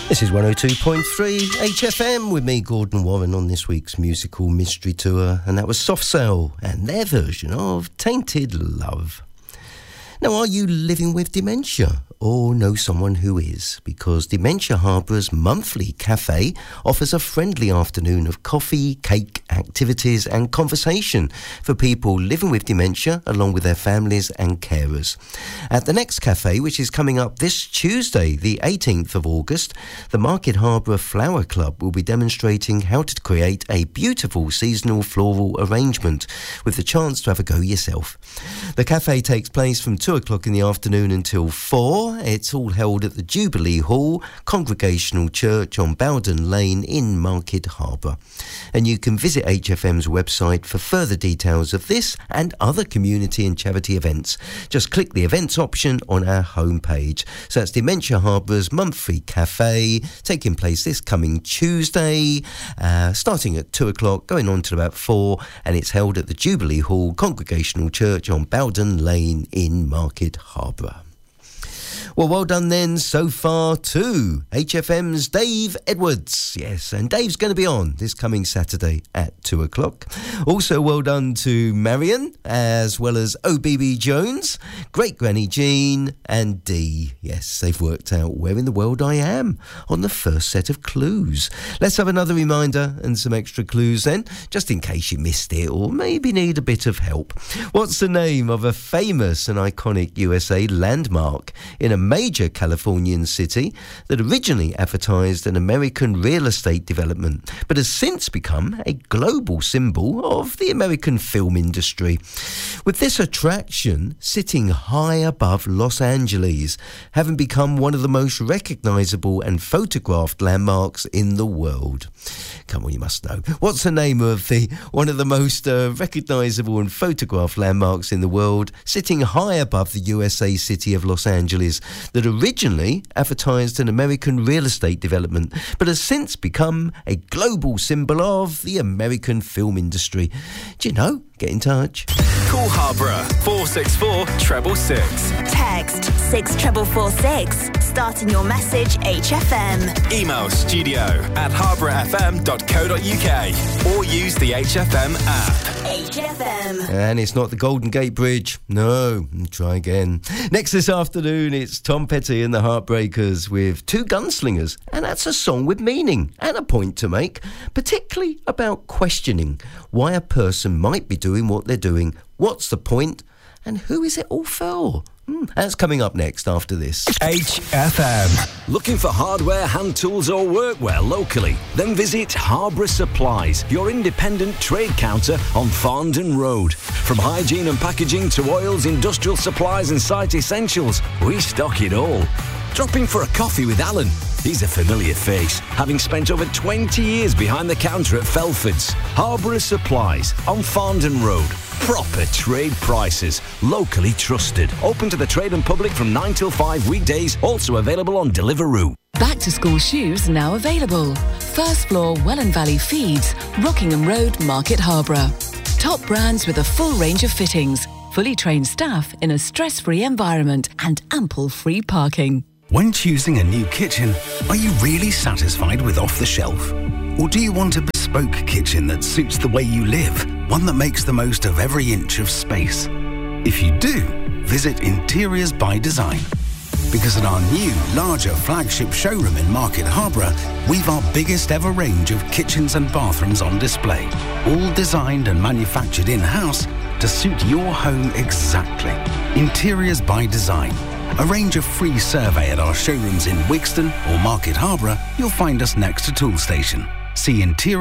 This is 102.3 HFM with me, Gordon Warren, on this week's musical mystery tour, and that was Soft Cell and their version of Tainted Love. Now, are you living with dementia or know someone who is? Because Dementia Harbour's monthly cafe offers a friendly afternoon of coffee, cake, activities and conversation for people living with dementia along with their families and carers. At the next cafe, which is coming up this Tuesday, the 18th of August, the Market Harbour Flower Club will be demonstrating how to create a beautiful seasonal floral arrangement with the chance to have a go yourself. The cafe takes place from 2 o'clock in the afternoon until 4. It's all held at the Jubilee Hall, Congregational Church on Bowden Lane in Market Harbour. And you can visit HFM's website for further details of this and other community and charity events. Just click the events option on our homepage. So that's Dementia Harbour's monthly cafe, taking place this coming Tuesday, starting at 2 o'clock, going on till about 4, and it's held at the Jubilee Hall, Congregational Church on Bowden Lane in Market Harbour. Well done then so far to HFM's Dave Edwards. Yes, and Dave's going to be on this coming Saturday at 2 o'clock. Also well done to Marion, as well as OBB Jones, Great Granny Jean and Dee. Yes, they've worked out where in the world I am on the first set of clues. Let's have another reminder and some extra clues then, just in case you missed it or maybe need a bit of help. What's the name of a famous and iconic USA landmark in a major Californian city that originally advertised an American real estate development, but has since become a global symbol of the American film industry? With this attraction sitting high above Los Angeles, having become one of the most recognisable and photographed landmarks in the world. Come on, you must know. What's the name of one of the most recognisable and photographed landmarks in the world, sitting high above the USA city of Los Angeles, that originally advertised an American real estate development, but has since become a global symbol of the American film industry? Do you know? Get in touch. Call Harborough 464 666. Text 64446. Starting your message HFM. Email studio@harbourfm.co.uk or use the HFM app. HFM. And it's not the Golden Gate Bridge. No, try again. Next this afternoon, it's Tom Petty and the Heartbreakers with Two Gunslingers. And that's a song with meaning and a point to make, particularly about questioning why a person might be doing what they're doing, what's the point, and who is it all for? That's coming up next after this. HFM. Looking for hardware, hand tools or workwear locally? Then visit Harborough Supplies, your independent trade counter on Farndon Road. From hygiene and packaging to oils, industrial supplies and site essentials, we stock it all. Drop in for a coffee with Alan. He's a familiar face, having spent over 20 years behind the counter at Felford's. Harborough Supplies on Farndon Road. Proper trade prices, locally trusted. Open to the trade and public from 9 till 5 weekdays, also available on Deliveroo. Back to school shoes now available. First floor Welland Valley Feeds, Rockingham Road, Market Harborough. Top brands with a full range of fittings, fully trained staff in a stress-free environment and ample free parking. When choosing a new kitchen, are you really satisfied with off the shelf? Or do you want a bespoke kitchen that suits the way you live? One that makes the most of every inch of space? If you do, visit Interiors by Design. Because at our new, larger flagship showroom in Market Harborough, we've our biggest ever range of kitchens and bathrooms on display, all designed and manufactured in-house to suit your home exactly. Interiors by Design. Arrange a free survey at our showrooms in Wigston or Market Harborough. You'll find us next to Toolstation. See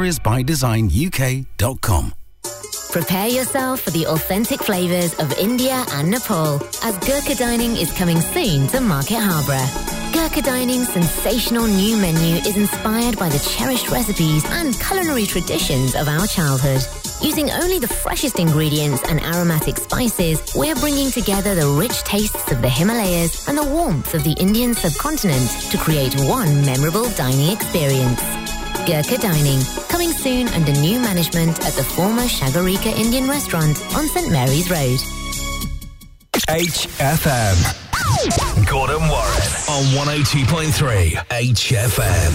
interiorsbydesignuk.com. Prepare yourself for the authentic flavours of India and Nepal, as Gurkha Dining is coming soon to Market Harborough. Gurkha Dining's sensational new menu is inspired by the cherished recipes and culinary traditions of our childhood. Using only the freshest ingredients and aromatic spices, we're bringing together the rich tastes of the Himalayas and the warmth of the Indian subcontinent to create one memorable dining experience. Gurkha Dining, coming soon under new management at the former Shagarika Indian restaurant on St Mary's Road. HFM. Gordon Warren on 102.3 HFM.